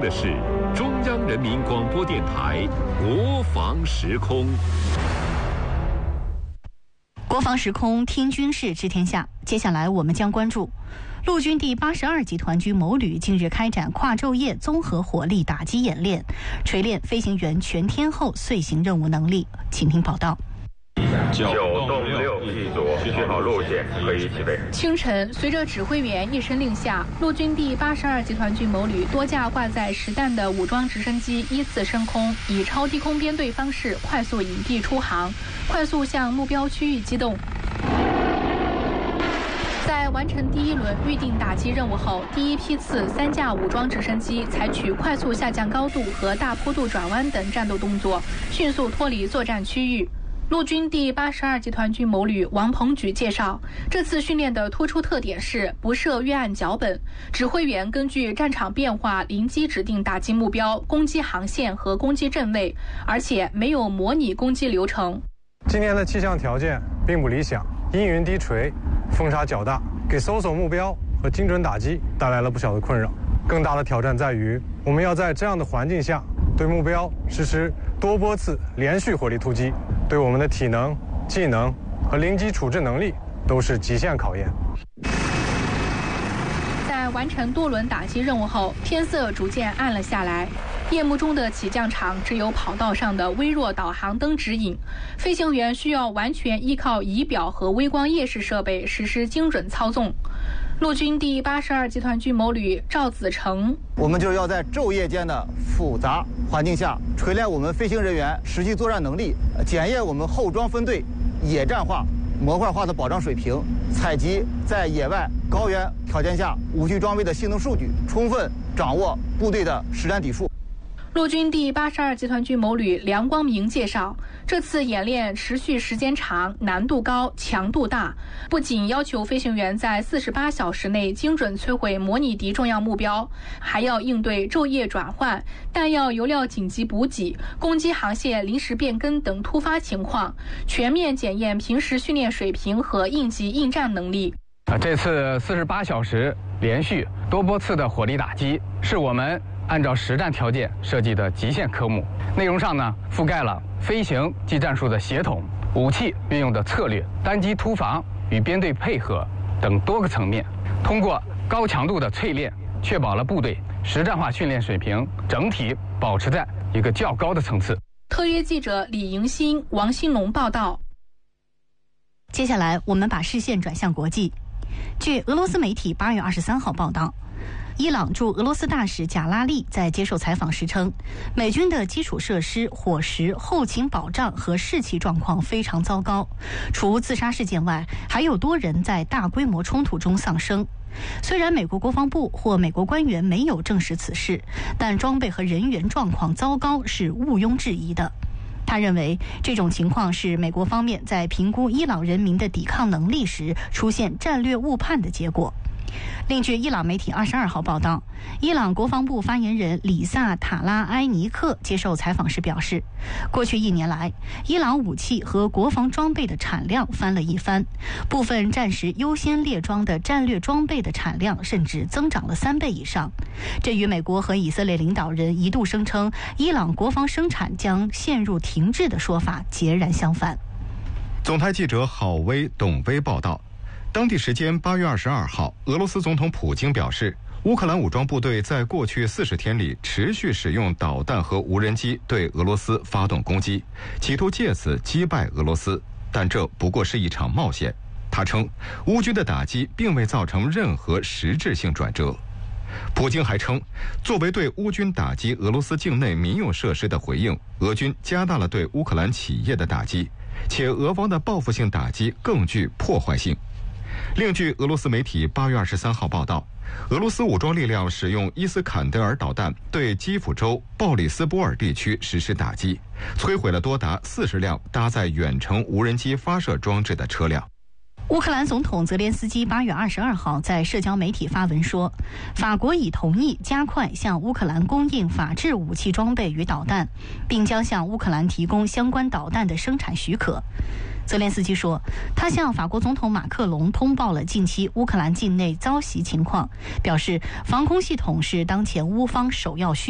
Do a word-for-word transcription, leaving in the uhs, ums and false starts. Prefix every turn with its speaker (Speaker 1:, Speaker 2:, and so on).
Speaker 1: 的是中央人民广播电台国防时空。
Speaker 2: 国防时空，听军事知天下。接下来我们将关注陆军第八十二集团军某旅近日开展跨昼夜综合火力打击演练，锤炼飞行员全天候遂行任务能力。请听报道。
Speaker 3: 九栋六一组，序号路线可以起飞。
Speaker 4: 清晨，随着指挥员一声令下，陆军第八十二集团军某旅多架挂载实弹的武装直升机依次升空，以超低空编队方式快速引地出航，快速向目标区域机动。在完成第一轮预定打击任务后，第一批次三架武装直升机采取快速下降高度和大坡度转弯等战斗动作，迅速脱离作战区域。陆军第八十二集团军某旅王鹏举介绍，这次训练的突出特点是不设预案脚本，指挥员根据战场变化临机指定打击目标、攻击航线和攻击阵位，而且没有模拟攻击流程。
Speaker 5: 今年的气象条件并不理想，阴云低垂，风沙较大，给搜索目标和精准打击带来了不小的困扰。更大的挑战在于，我们要在这样的环境下对目标实施多波次连续火力突击，对我们的体能、技能和临机处置能力都是极限考验。
Speaker 4: 在完成多轮打击任务后，天色逐渐暗了下来，夜幕中的起降场只有跑道上的微弱导航灯指引，飞行员需要完全依靠仪表和微光夜视设备实施精准操纵。陆军第八十二集团军某旅赵子成，
Speaker 6: 我们就是要在昼夜间的复杂环境下锤炼我们飞行人员实际作战能力，检验我们后装分队野战化、模块化的保障水平，采集在野外高原条件下武器装备的性能数据，充分掌握部队的实战底数。
Speaker 4: 陆军第八十二集团军某旅梁光明介绍，这次演练持续时间长、难度高、强度大，不仅要求飞行员在四十八小时内精准摧毁模拟敌重要目标，还要应对昼夜转换、弹药油料紧急补给、攻击航线临时变更等突发情况，全面检验平时训练水平和应急应战能力。
Speaker 7: 这次四十八小时连续多波次的火力打击，是我们按照实战条件设计的极限科目。内容上呢，覆盖了飞行技战术的协同、武器运用的策略、单机突防与编队配合等多个层面。通过高强度的淬炼，确保了部队实战化训练水平整体保持在一个较高的层次。
Speaker 4: 特约记者李迎新、王新龙报道。
Speaker 2: 接下来我们把视线转向国际。据俄罗斯媒体八月二十三号报道，伊朗驻俄罗斯大使贾拉利在接受采访时称，美军的基础设施、伙食、后勤保障和士气状况非常糟糕。除自杀事件外，还有多人在大规模冲突中丧生。虽然美国国防部或美国官员没有证实此事，但装备和人员状况糟糕是毋庸置疑的。他认为这种情况是美国方面在评估伊朗人民的抵抗能力时出现战略误判的结果。另据伊朗媒体二十二号报道，伊朗国防部发言人里萨塔拉埃尼克接受采访时表示，过去一年来，伊朗武器和国防装备的产量翻了一番，部分战时优先列装的战略装备的产量甚至增长了三倍以上。这与美国和以色列领导人一度声称伊朗国防生产将陷入停滞的说法截然相反。
Speaker 8: 总台记者郝威、董威报道。当地时间八月二十二号，俄罗斯总统普京表示，乌克兰武装部队在过去四十天里持续使用导弹和无人机对俄罗斯发动攻击，企图借此击败俄罗斯，但这不过是一场冒险。他称，乌军的打击并未造成任何实质性转折。普京还称，作为对乌军打击俄罗斯境内民用设施的回应，俄军加大了对乌克兰企业的打击，且俄方的报复性打击更具破坏性。另据俄罗斯媒体八月二十三号报道，俄罗斯武装力量使用伊斯坎德尔导弹对基辅州鲍里斯波尔地区实施打击，摧毁了多达四十辆搭载远程无人机发射装置的车辆。
Speaker 2: 乌克兰总统泽连斯基八月二十二号在社交媒体发文说，法国已同意加快向乌克兰供应法制武器装备与导弹，并将向乌克兰提供相关导弹的生产许可。泽连斯基说，他向法国总统马克龙通报了近期乌克兰境内遭袭情况，表示防空系统是当前乌方首要需